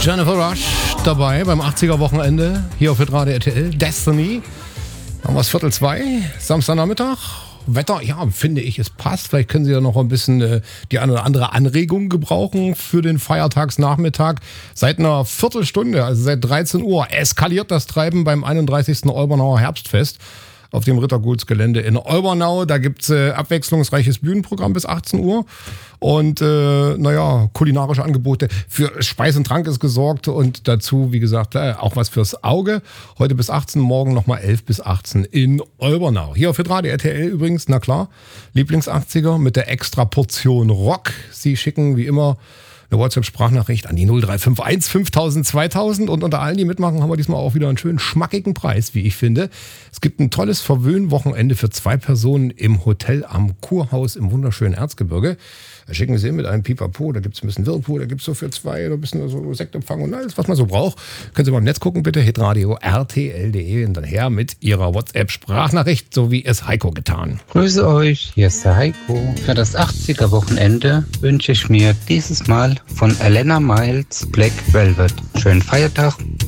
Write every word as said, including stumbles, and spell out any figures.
Jennifer Rush dabei beim achtziger-Wochenende hier auf Hitradio R T L. Destiny. Haben wir es Viertel zwei, Samstagnachmittag. Wetter, ja, finde ich, es passt. Vielleicht können Sie ja noch ein bisschen äh, die eine oder andere Anregung gebrauchen für den Feiertagsnachmittag. Seit einer Viertelstunde, also seit dreizehn Uhr, eskaliert das Treiben beim einunddreißigsten Olbernauer Herbstfest auf dem Rittergutsgelände in Olbernau. Da gibt's äh, abwechslungsreiches Bühnenprogramm bis achtzehn Uhr. Und äh, naja, kulinarische Angebote für Speis und Trank ist gesorgt. Und dazu, wie gesagt, äh, auch was fürs Auge. Heute bis achtzehn, morgen nochmal elf bis achtzehn in Olbernau. Hier auf Hitradio R T L übrigens, na klar, Lieblings-achtziger mit der extra Portion Rock. Sie schicken wie immer eine WhatsApp-Sprachnachricht an die null drei fünf eins fünftausend zweitausend und unter allen, die mitmachen, haben wir diesmal auch wieder einen schönen schmackigen Preis, wie ich finde. Es gibt ein tolles Verwöhn-Wochenende für zwei Personen im Hotel am Kurhaus im wunderschönen Erzgebirge. Da schicken Sie mit einem Pipapo, da gibt es ein bisschen Whirlpool, da gibt es so für zwei, da ein bisschen so Sektempfang und alles, was man so braucht. Können Sie mal im Netz gucken, bitte, hitradio R T L punkt de und dann her mit Ihrer WhatsApp-Sprachnachricht, so wie es Heiko getan. Grüße euch, hier ist der Heiko. Für das achtziger-Wochenende wünsche ich mir dieses Mal von Elena Miles Black Velvet. Schönen Feiertag.